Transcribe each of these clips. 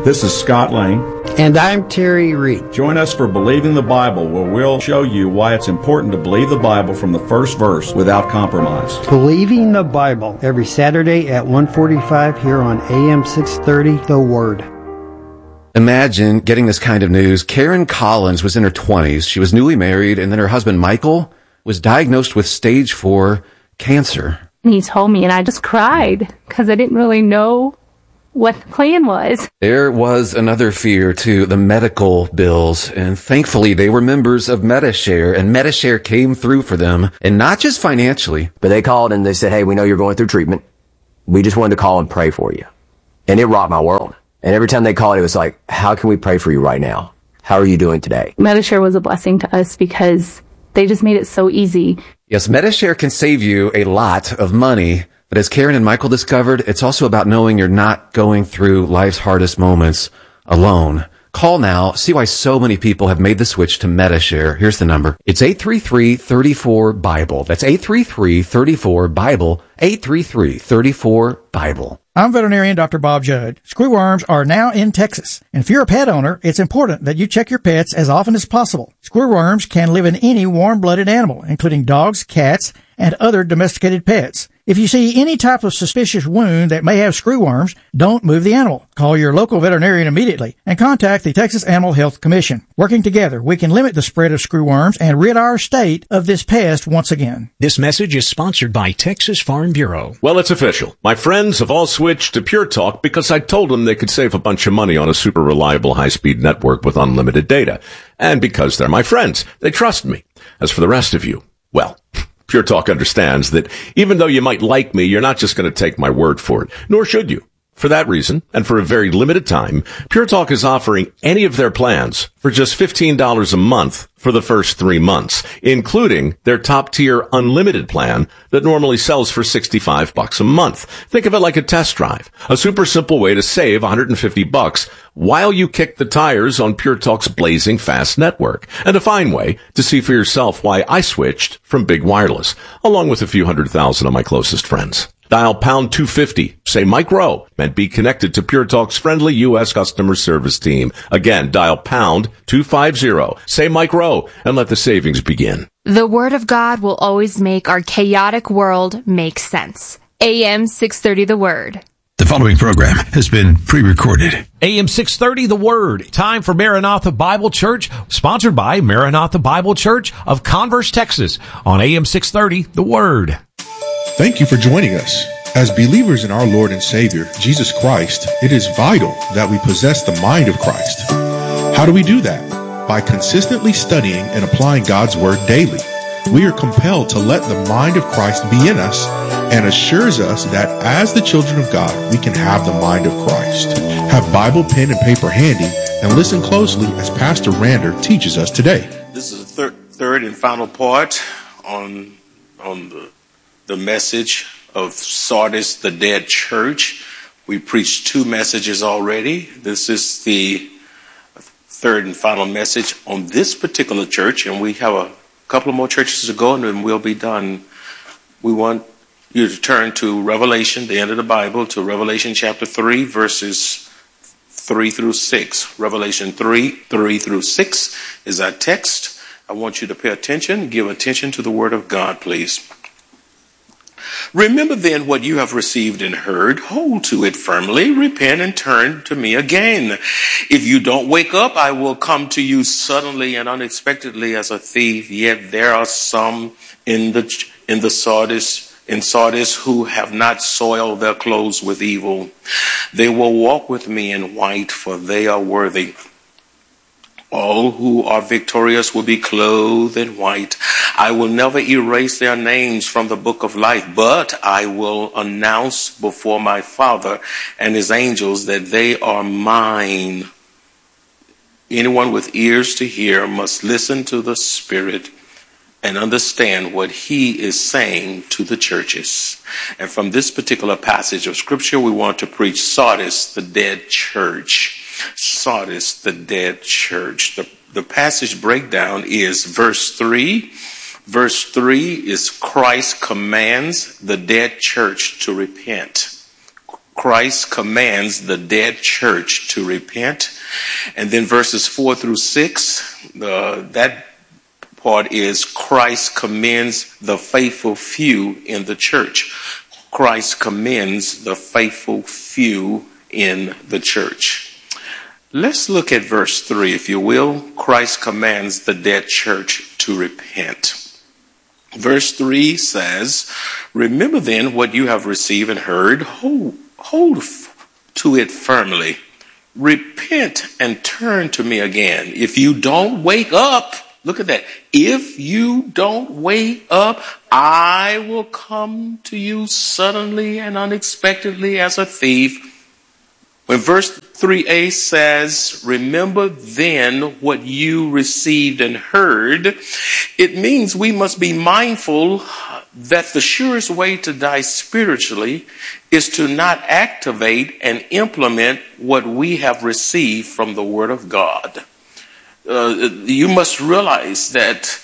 This is Scott Lane. And I'm Terry Reed. Join us for Believing the Bible, where we'll show you why it's important to believe the Bible from the first verse without compromise. Believing the Bible, every Saturday at 1:45 here on AM 630, The Word. Imagine getting this kind of news. Karen Collins was in her 20s. She was newly married, and then her husband, Michael, was diagnosed with stage 4 cancer. And he told me, and I just cried because I didn't really know what the plan was. There was another fear, too, the medical bills. And thankfully, they were members of Medi-Share, and Medi-Share came through for them, and not just financially. But they called and they said, hey, we know you're going through treatment. We just wanted to call and pray for you. And it rocked my world. And every time they called, it was like, how can we pray for you right now? How are you doing today? Medi-Share was a blessing to us because they just made it so easy. Yes, Medi-Share can save you a lot of money. But as Karen and Michael discovered, it's also about knowing you're not going through life's hardest moments alone. Call now. See why so many people have made the switch to Medi-Share. Here's the number. It's 833-34-BIBLE. That's 833-34-BIBLE. 833-34-BIBLE. I'm veterinarian Dr. Bob Judd. Screwworms are now in Texas. And if you're a pet owner, it's important that you check your pets as often as possible. Screwworms can live in any warm-blooded animal, including dogs, cats, and other domesticated pets. If you see any type of suspicious wound that may have screwworms, don't move the animal. Call your local veterinarian immediately and contact the Texas Animal Health Commission. Working together, we can limit the spread of screwworms and rid our state of this pest once again. This message is sponsored by Texas Farm Bureau. Well, it's official. My friends have all switched to Pure Talk because I told them they could save a bunch of money on a super reliable high-speed network with unlimited data. And because they're my friends, they trust me. As for the rest of you, well, Pure Talk understands that even though you might like me, you're not just going to take my word for it, nor should you. For that reason, and for a very limited time, Pure Talk is offering any of their plans for just $15 a month for the first 3 months, including their top-tier unlimited plan that normally sells for $65 a month. Think of it like a test drive, a super simple way to save $150 while you kick the tires on Pure Talk's blazing fast network, and a fine way to see for yourself why I switched from big wireless, along with a few 100,000 of my closest friends. Dial pound 250, say Mike Rowe, and be connected to Pure Talk's friendly U.S. customer service team. Again, dial pound 250, say Mike Rowe, and let the savings begin. The Word of God will always make our chaotic world make sense. AM 630 The Word. The following program has been pre-recorded. AM 630 The Word. Time for Maranatha Bible Church, sponsored by Maranatha Bible Church of Converse, Texas, on AM 630 The Word. Thank you for joining us. As believers in our Lord and Savior, Jesus Christ, it is vital that we possess the mind of Christ. How do we do that? By consistently studying and applying God's Word daily. We are compelled to let the mind of Christ be in us and assures us that as the children of God, we can have the mind of Christ. Have Bible, pen, and paper handy and listen closely as Pastor Rander teaches us today. This is the third and final part on the message of Sardis, the dead church. We preached 2 messages already. This is the third and final message on this particular church, and we have a couple of more churches to go, and then we'll be done. We want you to turn to Revelation, the end of the Bible, to Revelation chapter 3, verses 3 through 6. Revelation 3 through 6 is our text. I want you to pay attention, give attention to the Word of God, please. Remember then what you have received and heard. Hold to it firmly. Repent and turn to me again. If you don't wake up, I will come to you suddenly and unexpectedly as a thief. Yet there are some in Sardis who have not soiled their clothes with evil. They will walk with me in white, for they are worthy. All who are victorious will be clothed in white. I will never erase their names from the book of life, but I will announce before my Father and his angels that they are mine. Anyone with ears to hear must listen to the Spirit and understand what he is saying to the churches. And from this particular passage of Scripture, we want to preach Sardis, the dead church. Sardis, the dead church. The passage breakdown is verse 3. Verse 3 is Christ commands the dead church to repent. Christ commands the dead church to repent. And then verses 4 through 6, that part is Christ commends the faithful few in the church. Christ commends the faithful few in the church. Let's look at verse 3, if you will. Christ commands the dead church to repent. Verse 3 says, remember then what you have received and heard, hold to it firmly. Repent and turn to me again. If you don't wake up, look at that. If you don't wake up, I will come to you suddenly and unexpectedly as a thief. When verse 3a says, remember then what you received and heard, it means we must be mindful that the surest way to die spiritually is to not activate and implement what we have received from the Word of God. You must realize that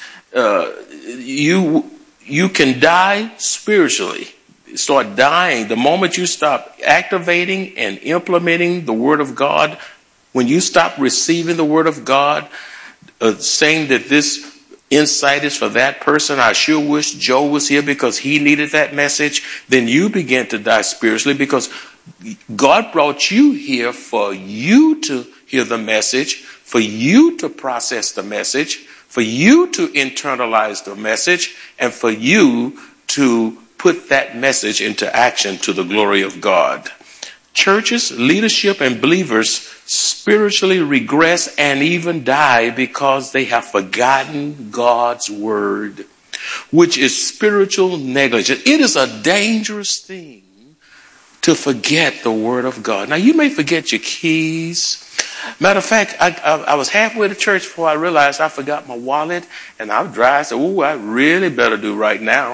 you can die spiritually. Start dying the moment you stop activating and implementing the Word of God. When you stop receiving the Word of God, saying that this insight is for that person, I sure wish Joe was here because he needed that message, then you begin to die spiritually, because God brought you here for you to hear the message, for you to process the message, for you to internalize the message, and for you to put that message into action to the glory of God. Churches, leadership, and believers spiritually regress and even die because they have forgotten God's word, which is spiritual negligence. It is a dangerous thing to forget the word of God. Now, you may forget your keys. Matter of fact, I was halfway to church before I realized I forgot my wallet, and I was dry. I said, "Ooh, I really better do right now."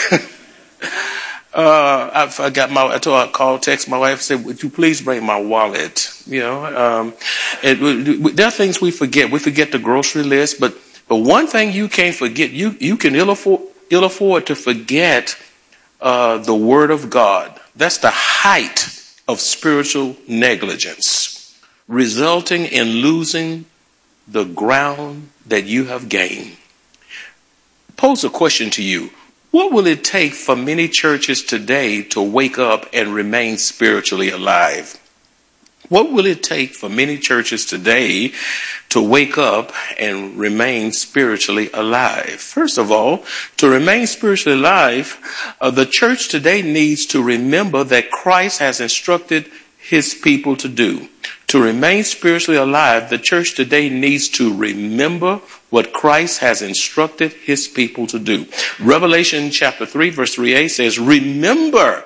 I called, text my wife, and said, "Would you please bring my wallet?" There are things we forget. We forget the grocery list, but one thing you can't forget, you can ill afford to forget the Word of God. That's the height of spiritual negligence, resulting in losing the ground that you have gained. Pose a question to you. What will it take for many churches today to wake up and remain spiritually alive? What will it take for many churches today to wake up and remain spiritually alive? First of all, to remain spiritually alive, the church today needs to remember that Christ has instructed his people to do. To remain spiritually alive, the church today needs to remember what Christ has instructed his people to do. Revelation chapter 3 verse 3a says, remember.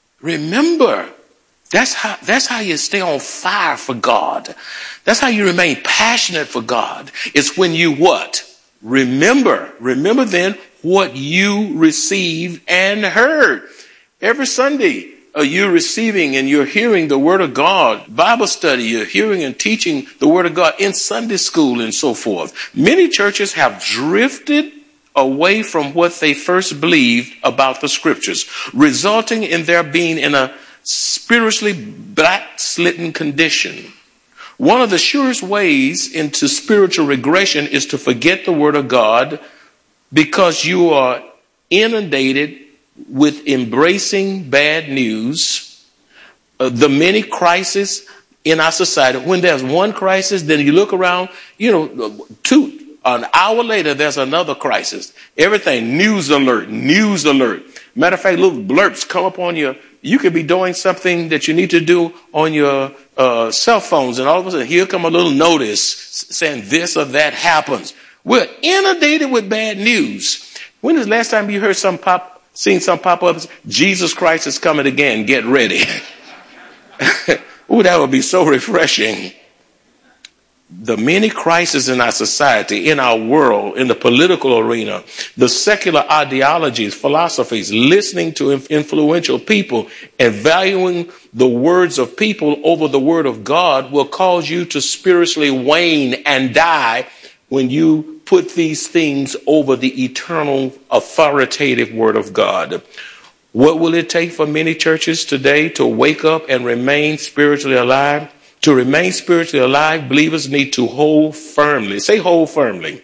That's how you stay on fire for God. That's how you remain passionate for God. It's when you what? Remember. Remember then what you received and heard. Every Sunday, you're receiving and you're hearing the Word of God. Bible study, you're hearing and teaching the Word of God in Sunday school and so forth. Many churches have drifted away from what they first believed about the Scriptures, resulting in their being in a spiritually backslidden condition. One of the surest ways into spiritual regression is to forget the Word of God, because you are inundated with embracing bad news, the many crises in our society. When there's one crisis, then you look around, an hour later, there's another crisis. Everything, news alert. Matter of fact, little blurbs come up on you could be doing something that you need to do on your cell phones, and all of a sudden, here come a little notice saying this or that happens. We're inundated with bad news. When is the last time you heard seen some pop up? Jesus Christ is coming again. Get ready. Ooh, that would be so refreshing. The many crises in our society, in our world, in the political arena, the secular ideologies, philosophies, listening to influential people and valuing the words of people over the Word of God will cause you to spiritually wane and die when you put these things over the eternal, authoritative Word of God. What will it take for many churches today to wake up and remain spiritually alive? To remain spiritually alive, believers need to hold firmly. Say hold firmly.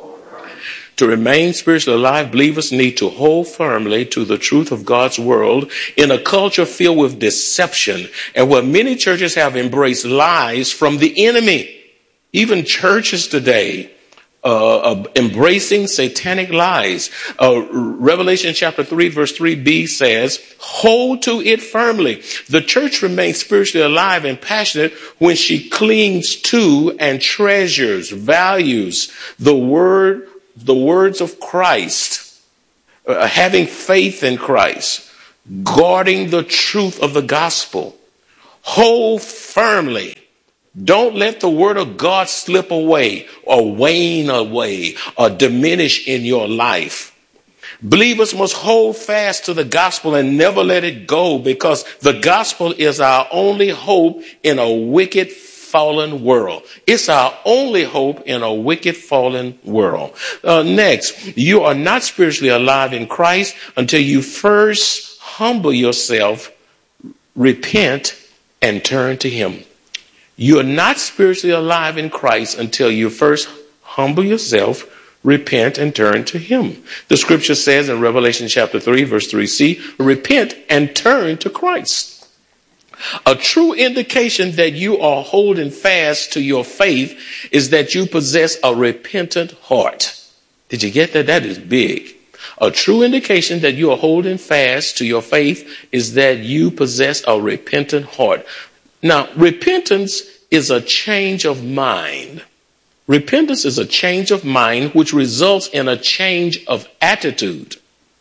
To remain spiritually alive, believers need to hold firmly to the truth of God's world in a culture filled with deception and where many churches have embraced lies from the enemy. Even churches today embracing satanic lies. Revelation chapter 3 verse 3b says, hold to it firmly. The church remains spiritually alive and passionate when she clings to and treasures, values the words of Christ, having faith in Christ, guarding the truth of the gospel. Hold firmly. Don't let the word of God slip away or wane away or diminish in your life. Believers must hold fast to the gospel and never let it go, because the gospel is our only hope in a wicked, fallen world. It's our only hope in a wicked, fallen world. Next, you are not spiritually alive in Christ until you first humble yourself, repent, and turn to him. You're not spiritually alive in Christ until you first humble yourself, repent, and turn to him. The scripture says in Revelation chapter 3, verse 3c, repent and turn to Christ. A true indication that you are holding fast to your faith is that you possess a repentant heart. Did you get that? That is big. A true indication that you are holding fast to your faith is that you possess a repentant heart. Now, repentance is a change of mind. Repentance is a change of mind which results in a change of attitude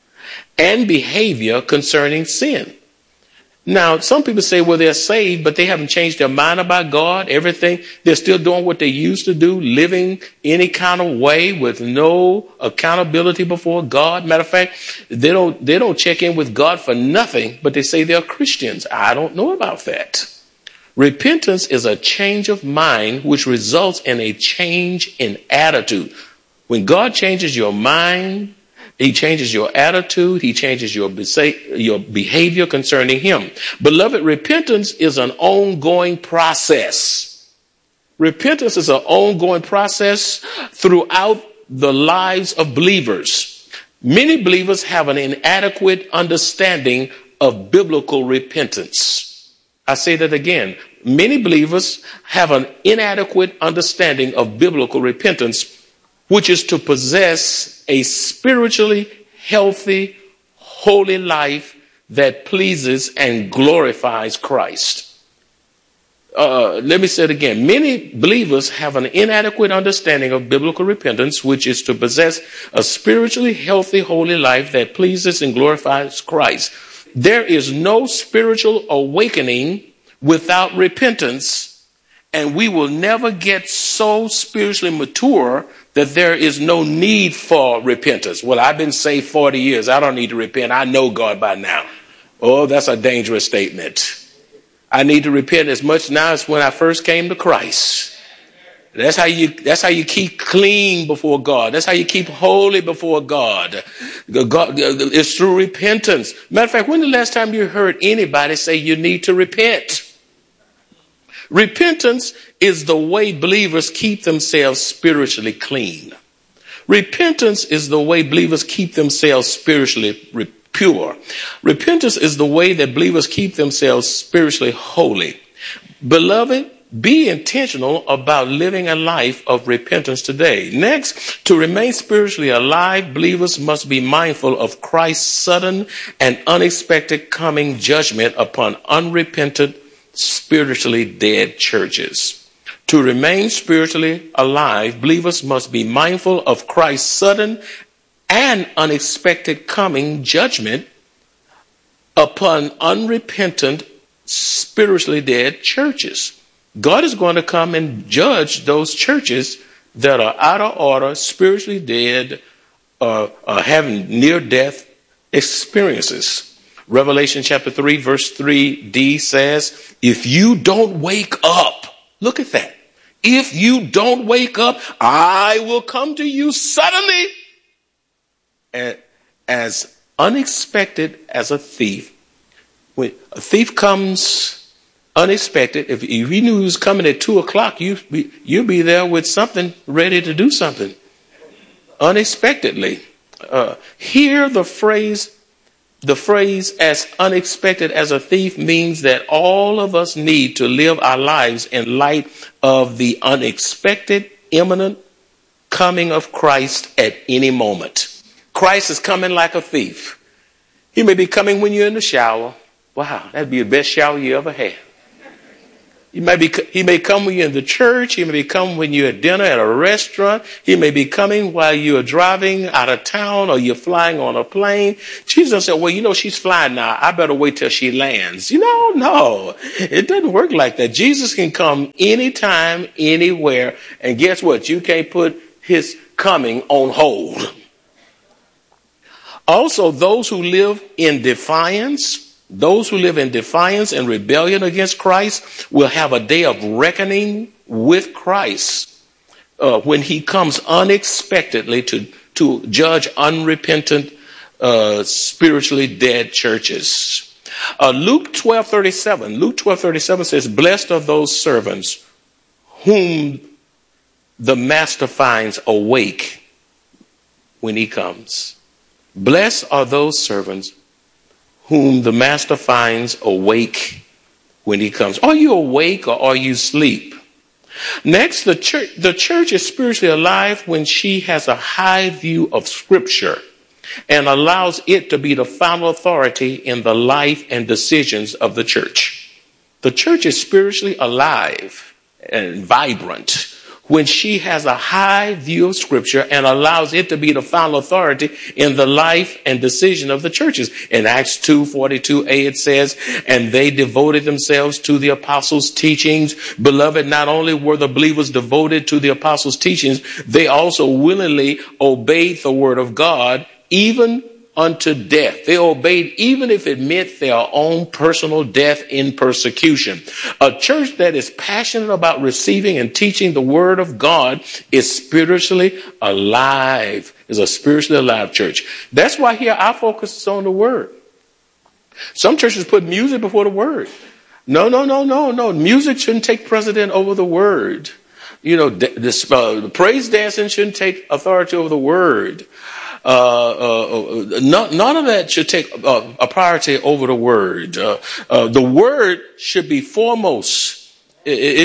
and behavior concerning sin. Now, some people say, well, they're saved, but they haven't changed their mind about God, everything. They're still doing what they used to do, living any kind of way with no accountability before God. Matter of fact, they don't check in with God for nothing, but they say they're Christians. I don't know about that. Repentance is a change of mind which results in a change in attitude. When God changes your mind, he changes your attitude, he changes your behavior concerning him. Beloved, repentance is an ongoing process. Repentance is an ongoing process throughout the lives of believers. Many believers have an inadequate understanding of biblical repentance. I say that again. Many believers have an inadequate understanding of biblical repentance, which is to possess a spiritually healthy, holy life that pleases and glorifies Christ. Let me say it again. Many believers have an inadequate understanding of biblical repentance, which is to possess a spiritually healthy, holy life that pleases and glorifies Christ. There is no spiritual awakening without repentance, and we will never get so spiritually mature that there is no need for repentance. Well, I've been saved 40 years. I don't need to repent. I know God by now. Oh, that's a dangerous statement. I need to repent as much now as when I first came to Christ. That's how you keep clean before God. That's how you keep holy before God. It's through repentance. Matter of fact, when the last time you heard anybody say you need to repent? Repentance is the way believers keep themselves spiritually clean. Repentance is the way believers keep themselves spiritually pure. Repentance is the way that believers keep themselves spiritually holy. Beloved, be intentional about living a life of repentance today. Next, to remain spiritually alive, believers must be mindful of Christ's sudden and unexpected coming judgment upon unrepentant, spiritually dead churches. To remain spiritually alive, believers must be mindful of Christ's sudden and unexpected coming judgment upon unrepentant, spiritually dead churches. God is going to come and judge those churches that are out of order, spiritually dead, having near-death experiences. Revelation chapter 3, verse 3d says, if you don't wake up, look at that. If you don't wake up, I will come to you suddenly as unexpected as a thief. When a thief comes unexpected, if he knew he was coming at 2 o'clock, you'd be there with something ready to do something unexpectedly. Here the phrase as unexpected as a thief means that all of us need to live our lives in light of the unexpected, imminent coming of Christ at any moment. Christ is coming like a thief. He may be coming when you're in the shower. Wow, that'd be the best shower you ever had. He may come when you're in the church. He may come when you're at dinner at a restaurant. He may be coming while you're driving out of town or you're flying on a plane. Jesus said, well, she's flying now. I better wait till she lands. No, it doesn't work like that. Jesus can come anytime, anywhere. And guess what? You can't put his coming on hold. Also, those who live in defiance and rebellion against Christ will have a day of reckoning with Christ when he comes unexpectedly to judge unrepentant, spiritually dead churches. Luke 12:37 says, blessed are those servants whom the master finds awake when he comes. Blessed are those servants whom the master finds awake when he comes. Are you awake or are you asleep? Next, the church is spiritually alive when she has a high view of Scripture and allows it to be the final authority in the life and decisions of the church. The church is spiritually alive and vibrant when she has a high view of Scripture and allows it to be the final authority in the life and decision of the churches. In Acts 2:42a, it says, and they devoted themselves to the apostles' teachings. Beloved, not only were the believers devoted to the apostles' teachings, they also willingly obeyed the word of God, even unto death. They obeyed even if it meant their own personal death in persecution. A church that is passionate about receiving and teaching the word of God is spiritually alive, is a spiritually alive church. That's why here our focus is on the word. Some churches put music before the word. No. Music shouldn't take precedent over the word. The praise dancing shouldn't take authority over the word. None of that should take a priority over the word. The word should be foremost. It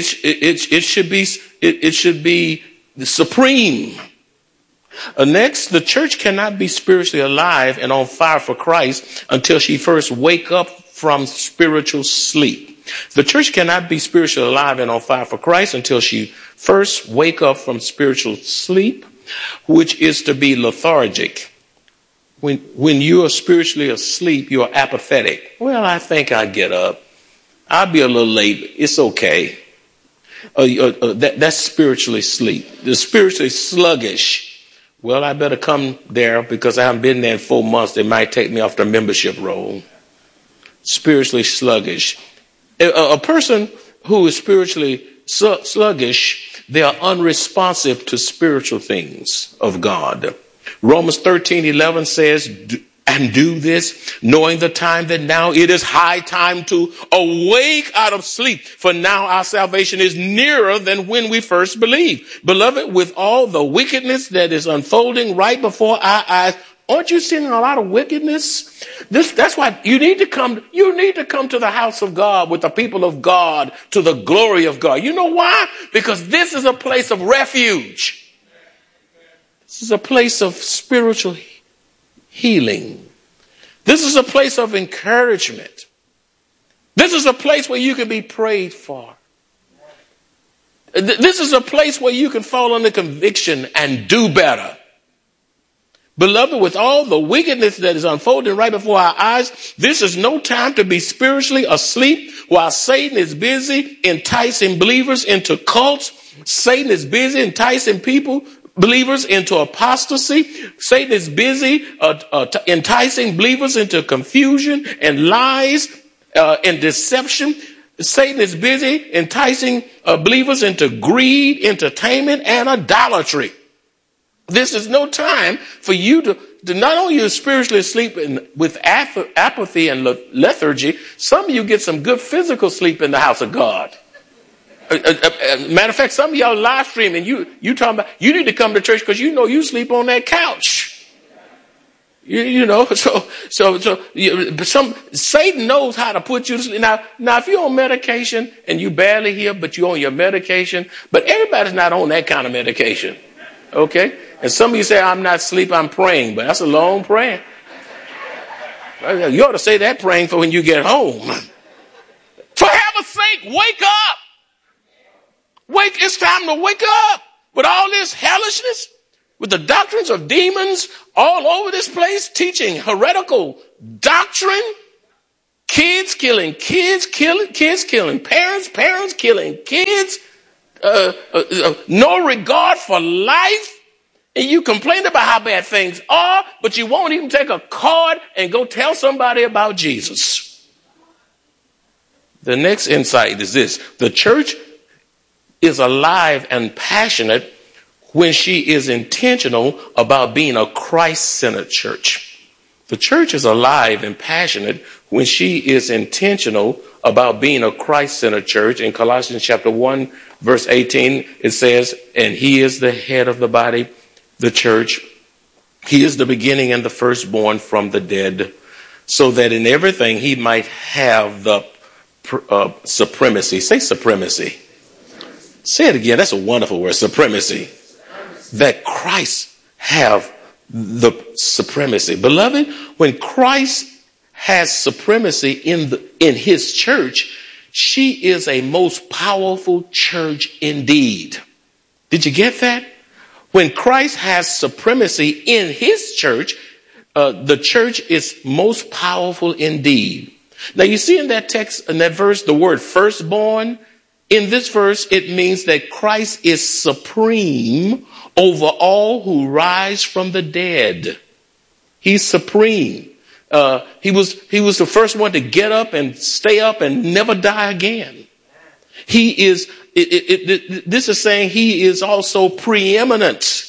should be supreme. Next, the church cannot be spiritually alive and on fire for Christ until she first wake up from spiritual sleep. The church cannot be spiritually alive and on fire for Christ until she first wake up from spiritual sleep, which is to be lethargic. When you are spiritually asleep, you are apathetic. Well, I think I'll get up. I'll be a little late. It's okay. That's spiritually sleep. The spiritually sluggish. Well, I better come there because I haven't been there in 4 months. They might take me off the membership roll. Spiritually sluggish. A person who is spiritually sluggish, they are unresponsive to spiritual things of God. Romans 13:11 says, and do this, knowing the time that now it is high time to awake out of sleep. For now our salvation is nearer than when we first believed. Beloved, with all the wickedness that is unfolding right before our eyes, aren't you seeing a lot of wickedness? That's why you need to come to the house of God with the people of God to the glory of God. You know why? Because this is a place of refuge. This is a place of spiritual healing. This is a place of encouragement. This is a place where you can be prayed for. This is a place where you can fall under conviction and do better. Beloved, with all the wickedness that is unfolding right before our eyes, this is no time to be spiritually asleep while Satan is busy enticing believers into cults. Satan is busy enticing believers into apostasy. Satan is busy enticing believers into confusion and lies and deception. Satan is busy enticing believers into greed, entertainment, and idolatry. This is no time for you not only are you spiritually asleep with apathy and lethargy, some of you get some good physical sleep in the house of God. Matter of fact, some of y'all live streaming, you talking about, you need to come to church because you know you sleep on that couch. Satan knows how to put you to sleep. Now, if you're on medication and you barely hear, but you're on your medication, but everybody's not on that kind of medication. Okay? And some of you say, I'm not asleep, I'm praying, but that's a long prayer. You ought to say that praying for when you get home. For heaven's sake, wake up! It's time to wake up with all this hellishness, with the doctrines of demons all over this place, teaching heretical doctrine, kids killing parents killing kids, no regard for life. And you complain about how bad things are, but you won't even take a card and go tell somebody about Jesus. The next insight is this: the church is alive and passionate when she is intentional about being a Christ-centered church. The church is alive and passionate when she is intentional about being a Christ-centered church. In Colossians chapter 1, verse 18, it says, and he is the head of the body, the church. He is the beginning and the firstborn from the dead, so that in everything he might have the supremacy. Say supremacy. Say it again. That's a wonderful word, supremacy. That Christ have the supremacy. Beloved, when Christ has supremacy in his church, she is a most powerful church indeed. Did you get that? When Christ has supremacy in his church, the church is most powerful indeed. Now you see in that text, in that verse, the word firstborn. In this verse, it means that Christ is supreme over all who rise from the dead. He's supreme. He was the first one to get up and stay up and never die again. He is, this is saying he is also preeminent.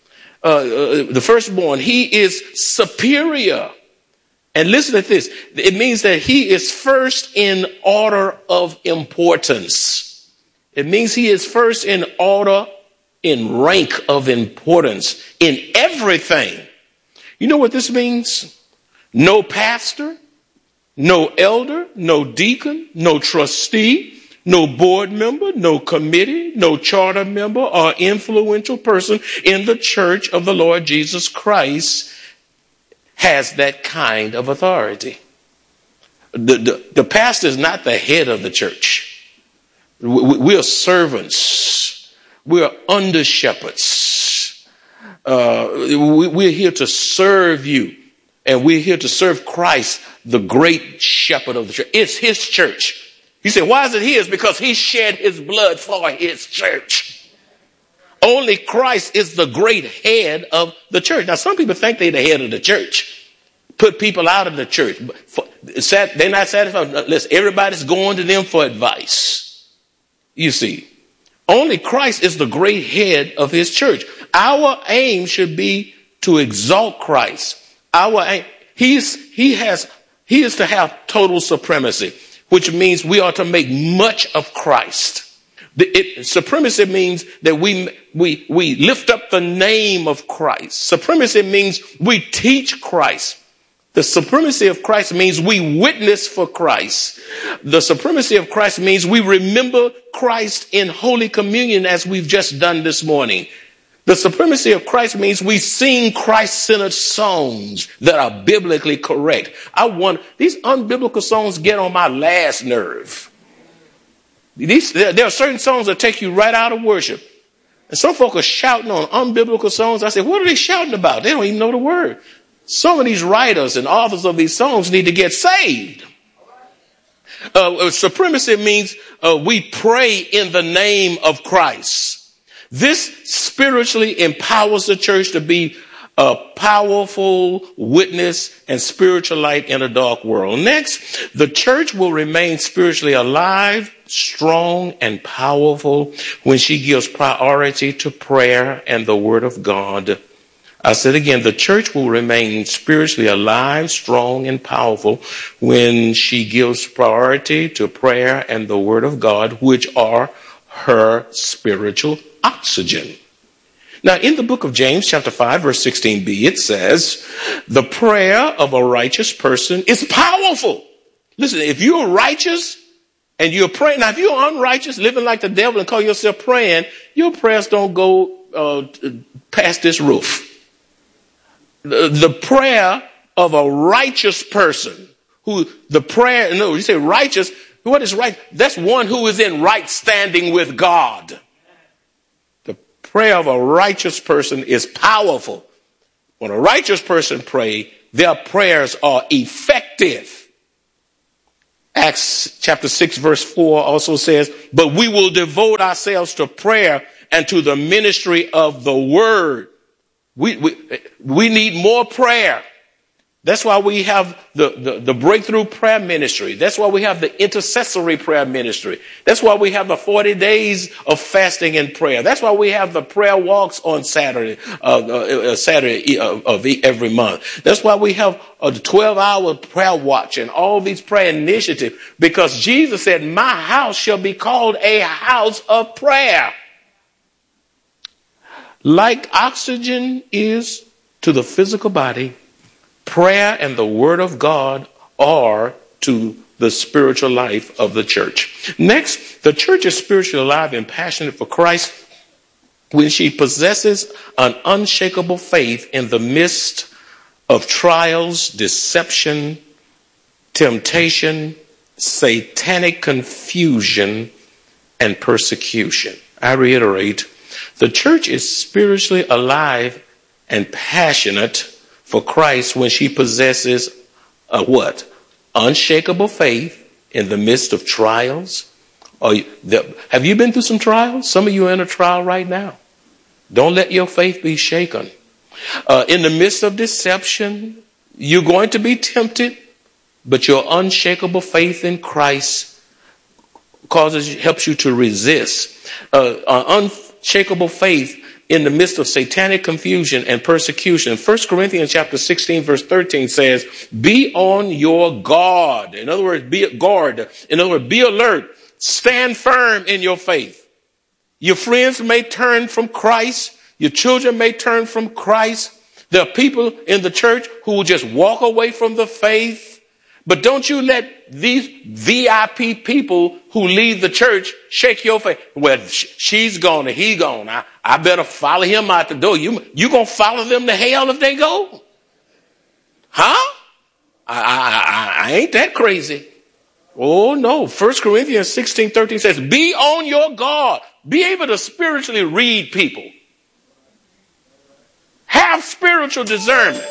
The firstborn, he is superior. And listen to this. It means that he is first in order of importance. It means he is first in order, in rank of importance, in everything. You know what this means? No pastor, no elder, no deacon, no trustee, no board member, no committee, no charter member or influential person in the church of the Lord Jesus Christ has that kind of authority. The pastor is not the head of the church. We are servants. We are under shepherds. We're here to serve you. And we're here to serve Christ, the great shepherd of the church. It's his church. You say, why is it his? Because he shed his blood for his church. Only Christ is the great head of the church. Now, some people think they're the head of the church. Put people out of the church. They're not satisfied. Listen, everybody's going to them for advice. You see, only Christ is the great head of his church. Our aim should be to exalt Christ. Our aim, he is to have total supremacy, which means we are to make much of Christ. Supremacy means that we lift up the name of Christ. Supremacy means we teach Christ. The supremacy of Christ means we witness for Christ. The supremacy of Christ means we remember Christ in Holy Communion as we've just done this morning. The supremacy of Christ means we sing Christ-centered songs that are biblically correct. These unbiblical songs get on my last nerve. There are certain songs that take you right out of worship. And some folk are shouting on unbiblical songs. I say, what are they shouting about? They don't even know the word. Some of these writers and authors of these songs need to get saved. Supremacy means we pray in the name of Christ. This spiritually empowers the church to be a powerful witness and spiritual light in a dark world. Next, the church will remain spiritually alive, strong, and powerful when she gives priority to prayer and the word of God. I said again, the church will remain spiritually alive, strong, and powerful when she gives priority to prayer and the Word of God, which are her spiritual oxygen. Now, in the book of James, chapter 5, verse 16b, it says, the prayer of a righteous person is powerful. Listen, if you're righteous and you're praying, now if you're unrighteous, living like the devil and call yourself praying, your prayers don't go past this roof. The prayer of a righteous person, you say righteous, what is right? That's one who is in right standing with God. The prayer of a righteous person is powerful. When a righteous person prays, their prayers are effective. Acts chapter 6 verse 4 also says, but we will devote ourselves to prayer and to the ministry of the word. We need more prayer. That's why we have the breakthrough prayer ministry. That's why we have the intercessory prayer ministry. That's why we have the 40 days of fasting and prayer. That's why we have the prayer walks on Saturday of every month. That's why we have a 12-hour prayer watch and all these prayer initiatives, because Jesus said, my house shall be called a house of prayer. Like oxygen is to the physical body, prayer and the Word of God are to the spiritual life of the church. Next, the church is spiritually alive and passionate for Christ when she possesses an unshakable faith in the midst of trials, deception, temptation, satanic confusion, and persecution. I reiterate, the church is spiritually alive and passionate for Christ when she possesses a what? Unshakable faith in the midst of trials. Have you been through some trials? Some of you are in a trial right now. Don't let your faith be shaken. In the midst of deception, you're going to be tempted, but your unshakable faith in Christ helps you to resist. Unshakable faith in the midst of satanic confusion and persecution. 1 Corinthians chapter 16 verse 13 says, be on your guard. In other words, be alert. Stand firm in your faith. Your friends may turn from Christ. Your children may turn from Christ. There are people in the church who will just walk away from the faith. But don't you let these VIP people who leave the church shake your faith. Well, she's gone and he's gone. I better follow him out the door. You gonna follow them to hell if they go? Huh? I ain't that crazy. Oh no. 1 Corinthians 16:13 says, be on your guard. Be able to spiritually read people. Have spiritual discernment.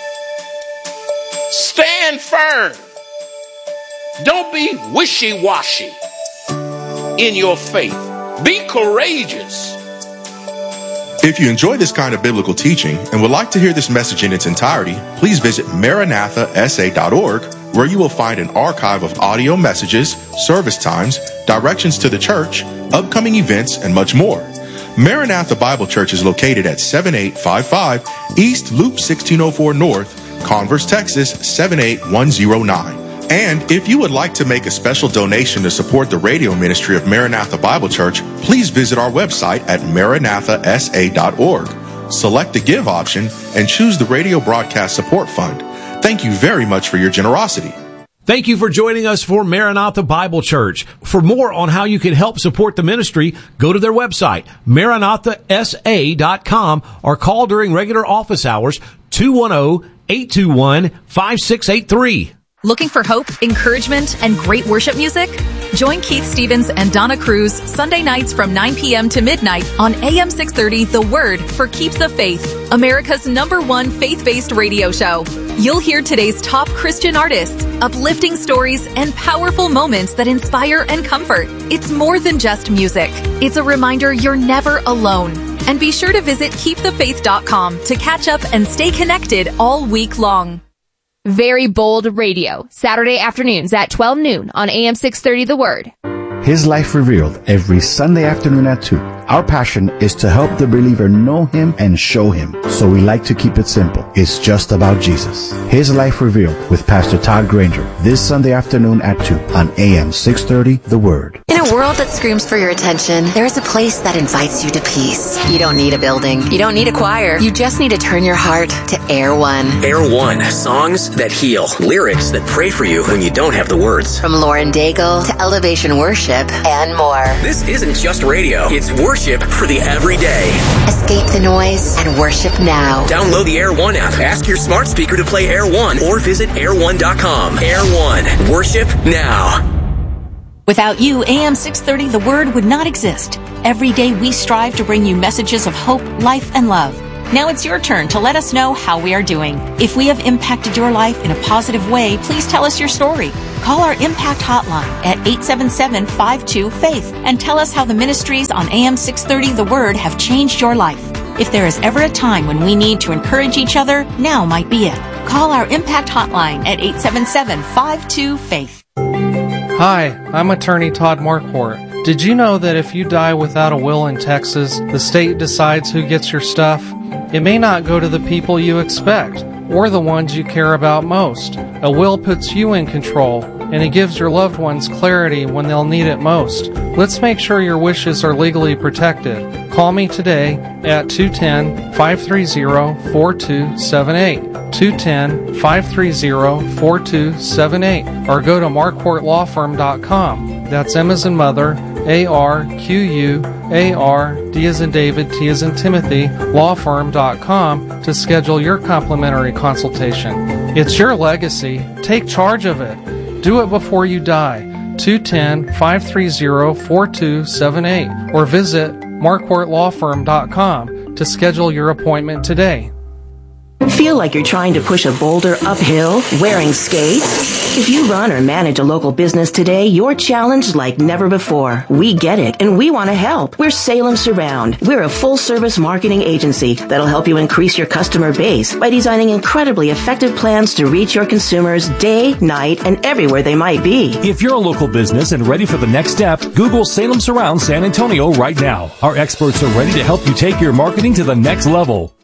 Stand firm. Don't be wishy-washy in your faith. Be courageous. If you enjoy this kind of biblical teaching and would like to hear this message in its entirety, please visit MaranathaSA.org, where you will find an archive of audio messages, service times, directions to the church, upcoming events, and much more. Maranatha Bible Church is located at 7855 East Loop 1604 North, Converse, Texas 78109. And if you would like to make a special donation to support the radio ministry of Maranatha Bible Church, please visit our website at MaranathaSA.org. Select the Give option and choose the Radio Broadcast Support Fund. Thank you very much for your generosity. Thank you for joining us for Maranatha Bible Church. For more on how you can help support the ministry, go to their website, MaranathaSA.com, or call during regular office hours, 210-821-5683. Looking for hope, encouragement, and great worship music? Join Keith Stevens and Donna Cruz Sunday nights from 9 p.m. to midnight on AM 630 The Word for Keep the Faith, America's #1 faith-based radio show. You'll hear today's top Christian artists, uplifting stories, and powerful moments that inspire and comfort. It's more than just music. It's a reminder you're never alone. And be sure to visit keepthefaith.com to catch up and stay connected all week long. Very Bold Radio, Saturday afternoons at 12 noon on AM 630 The Word. His Life Revealed every Sunday afternoon at 2 Our passion is to help the believer know Him and show Him. So we like to keep it simple. It's just about Jesus. His Life Revealed with Pastor Todd Granger this Sunday afternoon at 2 on AM 630 The Word. In a world that screams for your attention, there is a place that invites you to peace. You don't need a building. You don't need a choir. You just need to turn your heart to Air One. Air One. Songs that heal. Lyrics that pray for you when you don't have the words. From Lauren Daigle to Elevation Worship and more. This isn't just radio. It's worship for the everyday. Escape the noise and worship now. Download the Air One app. Ask your smart speaker to play Air One or visit air1.com. Air One. Worship now. Without you, AM 630 The Word would not exist. Every day we strive to bring you messages of hope, life, and love. Now it's your turn to let us know how we are doing. If we have impacted your life in a positive way, please tell us your story. Call our Impact Hotline at 877-52-FAITH and tell us how the ministries on AM 630 The Word have changed your life. If there is ever a time when we need to encourage each other, now might be it. Call our Impact Hotline at 877-52-FAITH. Hi, I'm attorney Todd Marquardt. Did you know that if you die without a will in Texas, the state decides who gets your stuff? It may not go to the people you expect, or the ones you care about most. A will puts you in control, and it gives your loved ones clarity when they'll need it most. Let's make sure your wishes are legally protected. Call me today at 210-530-4278. 210-530-4278, or go to marquartlawfirm.com. That's M as in mother, ARQUAR, D as in David, T as in Timothy, lawfirm.com to schedule your complimentary consultation. It's your legacy. Take charge of it. Do it before you die. 210-530-4278, or visit marquartlawfirm.com to schedule your appointment today. Feel like you're trying to push a boulder uphill wearing skates? If you run or manage a local business today, you're challenged like never before. We get it, and we want to help. We're Salem Surround. We're a full-service marketing agency that'll help you increase your customer base by designing incredibly effective plans to reach your consumers day, night, and everywhere they might be. If you're a local business and ready for the next step, Google Salem Surround San Antonio right now. Our experts are ready to help you take your marketing to the next level.